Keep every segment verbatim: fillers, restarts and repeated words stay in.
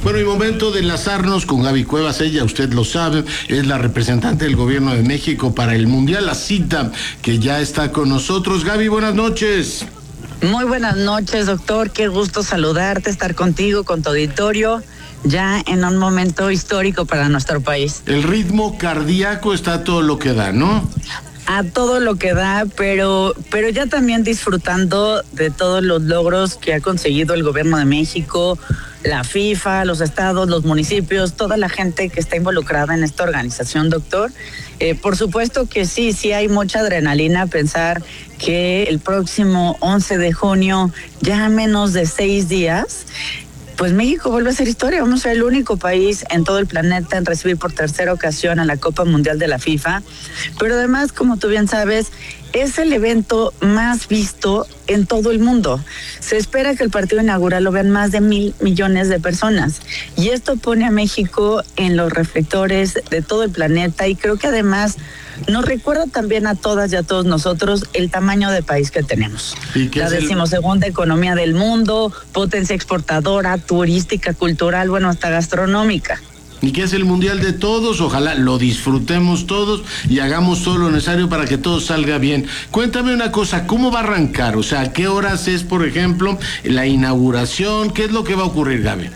Bueno, y momento de enlazarnos con Gaby Cuevas. Ella, usted lo sabe, es la representante del Gobierno de México para el Mundial, la cita que ya está con nosotros. Gaby, buenas noches. Muy buenas noches, doctor. Qué gusto saludarte, estar contigo, con tu auditorio, ya en un momento histórico para nuestro país. El ritmo cardíaco está a todo lo que da, ¿no? A todo lo que da, pero, pero ya también disfrutando de todos los logros que ha conseguido el Gobierno de México, la FIFA, los estados, los municipios, toda la gente que está involucrada en esta organización, doctor. Eh, por supuesto que sí, sí hay mucha adrenalina pensar que el próximo once de junio, ya a menos de seis días, pues México vuelve a ser historia. Vamos a ser el único país en todo el planeta en recibir por tercera ocasión a la Copa Mundial de la FIFA. Pero además, como tú bien sabes, es el evento más visto en todo el mundo. Se espera que el partido inaugural lo vean más de mil millones de personas. Y esto pone a México en los reflectores de todo el planeta, y creo que además nos recuerda también a todas y a todos nosotros el tamaño de país que tenemos. La decimosegunda el... economía del mundo, potencia exportadora, turística, cultural, bueno, hasta gastronómica. Y que es el mundial de todos, ojalá lo disfrutemos todos y hagamos todo lo necesario para que todo salga bien. Cuéntame una cosa, ¿cómo va a arrancar? O sea, ¿a qué horas es, por ejemplo, la inauguración? ¿Qué es lo que va a ocurrir, Gaby?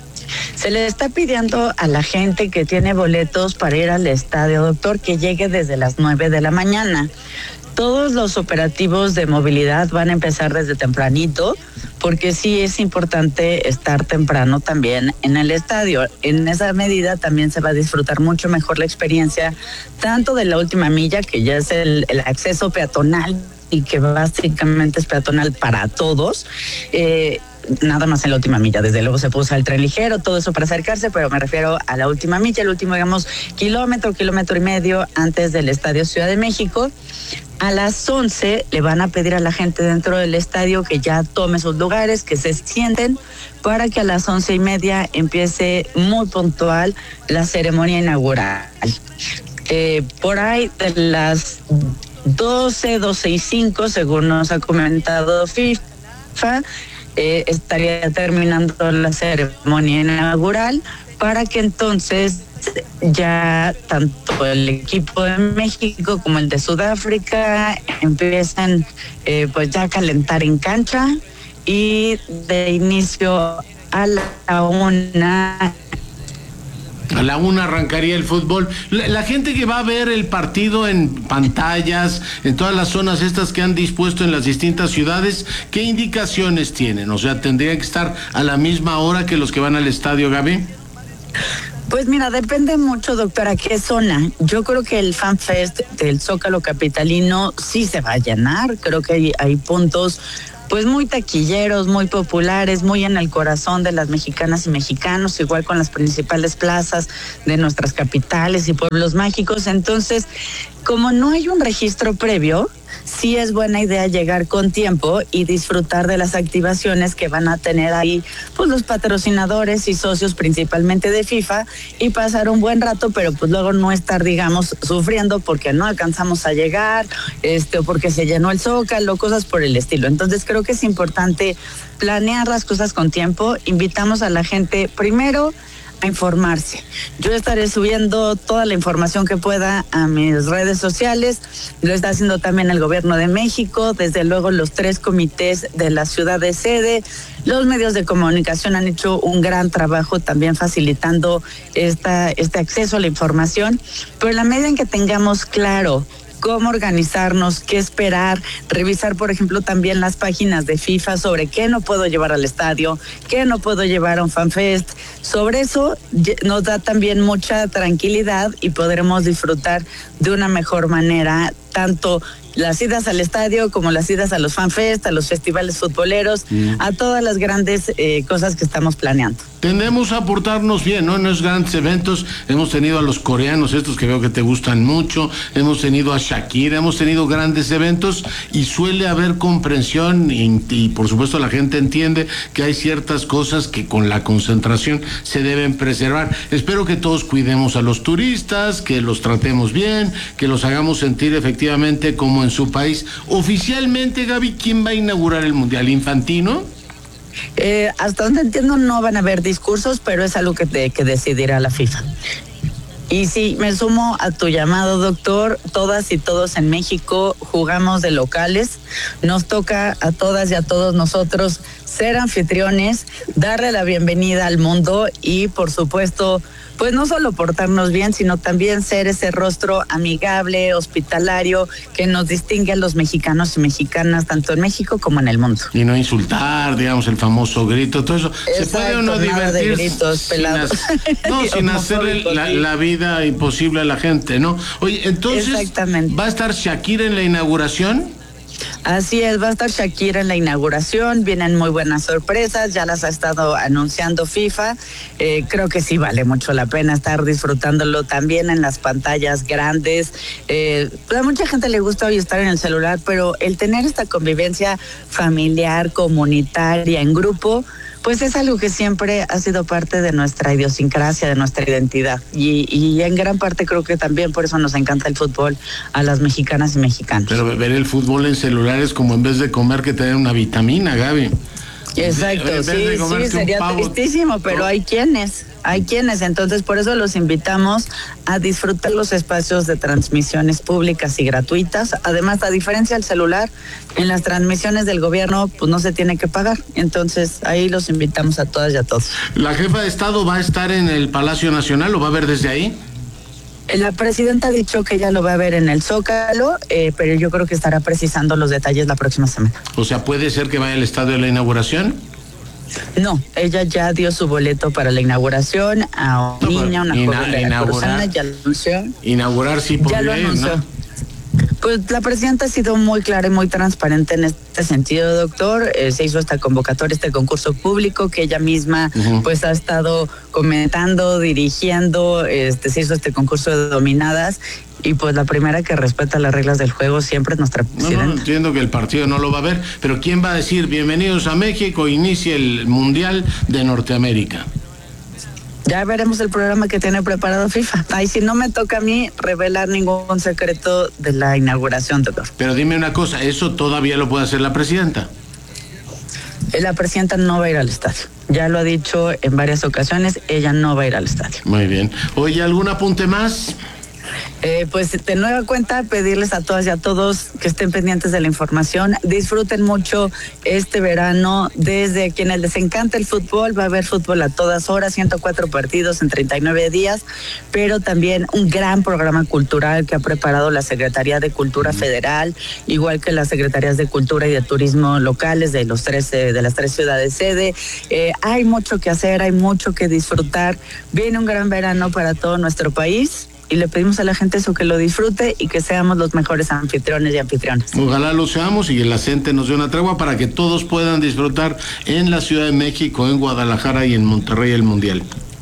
Se le está pidiendo a la gente que tiene boletos para ir al estadio, doctor, que llegue desde las nueve de la mañana. Todos los operativos de movilidad van a empezar desde tempranito, porque sí es importante estar temprano también en el estadio. En esa medida también se va a disfrutar mucho mejor la experiencia, tanto de la última milla, que ya es el, el acceso peatonal y que básicamente es peatonal para todos, eh, nada más en la última milla. Desde luego se puso el tren ligero, todo eso para acercarse, pero me refiero a la última milla, el último, digamos, kilómetro, kilómetro y medio antes del Estadio Ciudad de México. A las once le van a pedir a la gente dentro del estadio que ya tome sus lugares, que se sienten, para que a las once y media empiece muy puntual la ceremonia inaugural. Eh, por ahí de las doce, doce y cinco, según nos ha comentado FIFA, eh, estaría terminando la ceremonia inaugural, para que entonces ya tanto el equipo de México como el de Sudáfrica empiezan eh, pues ya a calentar en cancha, y de inicio a la una A la una arrancaría el fútbol. La, la gente que va a ver el partido en pantallas, en todas las zonas estas que han dispuesto en las distintas ciudades, ¿qué indicaciones tienen? O sea, ¿tendría que estar a la misma hora que los que van al estadio, Gaby? Pues mira, depende mucho, doctora, qué zona. Yo creo que el Fan Fest del Zócalo capitalino sí se va a llenar. Creo que hay, hay puntos pues muy taquilleros, muy populares, muy en el corazón de las mexicanas y mexicanos, igual con las principales plazas de nuestras capitales y pueblos mágicos. Entonces, como no hay un registro previo, sí es buena idea llegar con tiempo y disfrutar de las activaciones que van a tener ahí pues los patrocinadores y socios principalmente de FIFA, y pasar un buen rato, pero pues luego no estar, digamos, sufriendo porque no alcanzamos a llegar, este, o porque se llenó el Zócalo, cosas por el estilo. Entonces creo que es importante planear las cosas con tiempo. Invitamos a la gente primero a informarse. Yo estaré subiendo toda la información que pueda a mis redes sociales. Lo está haciendo también el Gobierno de México, desde luego los tres comités de la ciudad de sede. Los medios de comunicación han hecho un gran trabajo también facilitando esta, este acceso a la información, pero en la medida en que tengamos claro cómo organizarnos, qué esperar, revisar, por ejemplo, también las páginas de FIFA sobre qué no puedo llevar al estadio, qué no puedo llevar a un FanFest. Sobre eso nos da también mucha tranquilidad y podremos disfrutar de una mejor manera tanto las idas al estadio como las idas a los FanFest, a los festivales futboleros, mm. a todas las grandes eh, cosas que estamos planeando. Tendemos a portarnos bien, ¿no? En los grandes eventos hemos tenido a los coreanos, estos que veo que te gustan mucho, hemos tenido a Shakira, hemos tenido grandes eventos y suele haber comprensión y, y por supuesto la gente entiende que hay ciertas cosas que con la concentración se deben preservar. Espero que todos cuidemos a los turistas, que los tratemos bien, que los hagamos sentir efectivamente como en su país. Oficialmente, Gaby, ¿quién va a inaugurar el Mundial? ¿Infantino? Eh, hasta donde entiendo no van a haber discursos, pero es algo que, te, que decidirá la FIFA. Y sí, me sumo a tu llamado, doctor. Todas y todos en México jugamos de locales. Nos toca a todas y a todos nosotros ser anfitriones, darle la bienvenida al mundo y, por supuesto, pues no solo portarnos bien, sino también ser ese rostro amigable, hospitalario, que nos distingue a los mexicanos y mexicanas, tanto en México como en el mundo. Y no insultar, digamos, el famoso grito, todo eso. Exacto, ¿se puede uno divertir? De gritos pelados. Sin ha- no, sin hacerle la, la vida imposible a la gente, ¿no? Oye, entonces, ¿va a estar Shakira en la inauguración? Así es, va a estar Shakira en la inauguración, vienen muy buenas sorpresas, ya las ha estado anunciando FIFA, eh, creo que sí vale mucho la pena estar disfrutándolo también en las pantallas grandes. Eh, a mucha gente le gusta hoy estar en el celular, pero el tener esta convivencia familiar, comunitaria, en grupo, pues es algo que siempre ha sido parte de nuestra idiosincrasia, de nuestra identidad. Y, y en gran parte creo que también por eso nos encanta el fútbol a las mexicanas y mexicanos. Pero ver el fútbol en celular es como en vez de comer que tener una vitamina, Gaby. Exacto, sí, sí, sería tristísimo, pero hay quienes, hay quienes, entonces por eso los invitamos a disfrutar los espacios de transmisiones públicas y gratuitas. Además, a diferencia del celular, en las transmisiones del gobierno, pues no se tiene que pagar, entonces ahí los invitamos a todas y a todos. ¿La jefa de Estado va a estar en el Palacio Nacional o va a ver desde ahí? La presidenta ha dicho que ella lo va a ver en el Zócalo, eh, pero yo creo que estará precisando los detalles la próxima semana. O sea, ¿puede ser que vaya al estadio de la inauguración? No, ella ya dio su boleto para la inauguración a una no, niña, una ina joven veracruzana, ya lo anunció. Inaugurar sí podría ya lo anunció. ir, ¿no? Pues la presidenta ha sido muy clara y muy transparente en este sentido, doctor. Eh, se hizo esta convocatoria, este concurso público que ella misma uh-huh. pues ha estado comentando, dirigiendo. Este, se hizo este concurso de dominadas y pues la primera que respeta las reglas del juego siempre es nuestra presidenta. No, no, entiendo que el partido no lo va a ver, pero ¿quién va a decir bienvenidos a México, inicia el Mundial de Norteamérica? Ya veremos el programa que tiene preparado FIFA. Ay, si no me toca a mí revelar ningún secreto de la inauguración, doctor. Pero dime una cosa, ¿eso todavía lo puede hacer la presidenta? La presidenta no va a ir al estadio. Ya lo ha dicho en varias ocasiones, ella no va a ir al estadio. Muy bien. Oye, ¿algún apunte más? Eh, pues de nueva cuenta pedirles a todas y a todos que estén pendientes de la información, disfruten mucho este verano. Desde quienes les encanta el fútbol, va a haber fútbol a todas horas, ciento cuatro partidos en treinta y nueve días, pero también un gran programa cultural que ha preparado la Secretaría de Cultura Federal, igual que las Secretarías de Cultura y de Turismo locales de los tres, de las tres ciudades sede. Eh, hay mucho que hacer, hay mucho que disfrutar. Viene un gran verano para todo nuestro país. Y le pedimos a la gente eso, que lo disfrute y que seamos los mejores anfitriones y anfitrionas. Ojalá lo seamos y el acente nos dé una tregua para que todos puedan disfrutar en la Ciudad de México, en Guadalajara y en Monterrey el Mundial.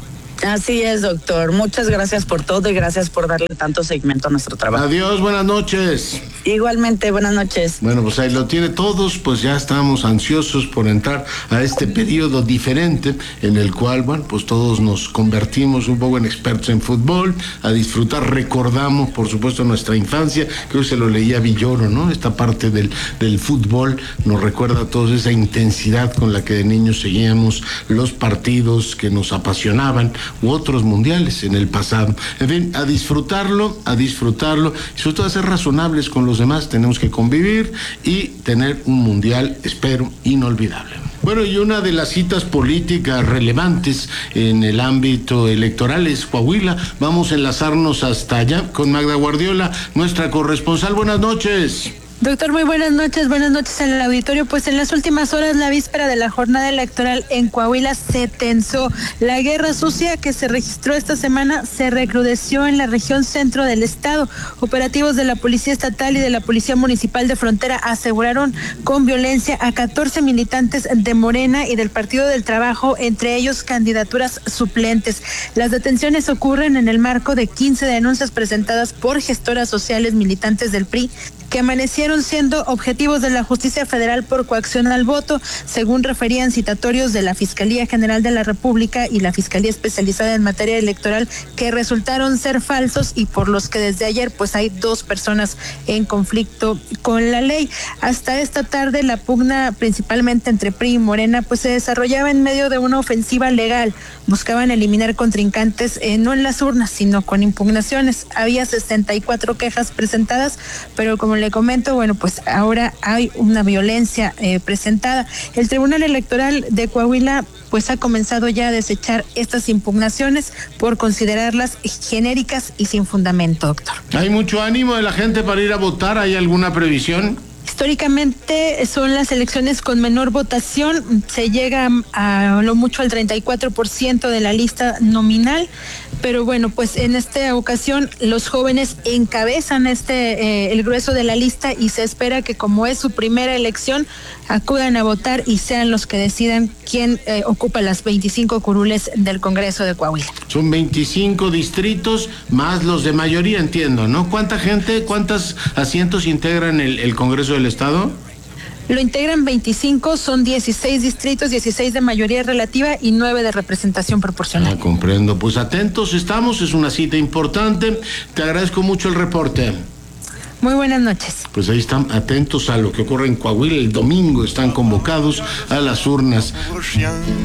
Así es, doctor. Muchas gracias por todo y gracias por darle tanto seguimiento a nuestro trabajo. Adiós, buenas noches. Igualmente, buenas noches. Bueno, pues ahí lo tiene todos, pues ya estamos ansiosos por entrar a este periodo diferente en el cual, bueno, pues todos nos convertimos un poco en expertos en fútbol, a disfrutar, recordamos, por supuesto, nuestra infancia, creo que se lo leía Villoro, ¿no? Esta parte del, del fútbol nos recuerda a todos esa intensidad con la que de niños seguíamos los partidos que nos apasionaban, u otros mundiales en el pasado. En fin, a disfrutarlo, a disfrutarlo, y sobre todo a ser razonables con los demás. Tenemos que convivir y tener un mundial, espero, inolvidable. Bueno, y una de las citas políticas relevantes en el ámbito electoral es Coahuila. Vamos a enlazarnos hasta allá con Magda Guardiola, nuestra corresponsal. Buenas noches. Doctor, muy buenas noches, buenas noches en el auditorio. Pues en las últimas horas, la víspera de la jornada electoral en Coahuila, se tensó. La guerra sucia que se registró esta semana se recrudeció en la región centro del estado. Operativos de la Policía Estatal y de la Policía Municipal de Frontera aseguraron con violencia a catorce militantes de Morena y del Partido del Trabajo, entre ellos candidaturas suplentes. Las detenciones ocurren en el marco de quince denuncias presentadas por gestoras sociales militantes del P R I que amanecieron siendo objetivos de la justicia federal por coacción al voto, según referían citatorios de la Fiscalía General de la República y la Fiscalía Especializada en Materia Electoral, que resultaron ser falsos y por los que desde ayer pues hay dos personas en conflicto con la ley. Hasta esta tarde la pugna principalmente entre P R I y Morena pues se desarrollaba en medio de una ofensiva legal. Buscaban eliminar contrincantes eh, no en las urnas sino con impugnaciones. Había sesenta y cuatro quejas presentadas, pero como le comento, bueno, pues ahora hay una violencia eh, presentada. El Tribunal Electoral de Coahuila pues ha comenzado ya a desechar estas impugnaciones por considerarlas genéricas y sin fundamento, doctor. ¿Hay mucho ánimo de la gente para ir a votar? ¿Hay alguna previsión? Históricamente son las elecciones con menor votación, se llega a lo mucho al treinta y cuatro por ciento de la lista nominal, pero bueno, pues en esta ocasión los jóvenes encabezan este eh, el grueso de la lista y se espera que como es su primera elección acudan a votar y sean los que decidan quién eh, ocupa las veinticinco curules del Congreso de Coahuila. Son veinticinco distritos más los de mayoría, entiendo, ¿no? ¿Cuánta gente, cuántos asientos integran el, el Congreso del Estado? Lo integran veinticinco, son dieciséis distritos, dieciséis de mayoría relativa y nueve de representación proporcional. Ah, comprendo. Pues atentos estamos, es una cita importante. Te agradezco mucho el reporte. Muy buenas noches. Pues ahí están atentos a lo que ocurre en Coahuila. El domingo están convocados a las urnas.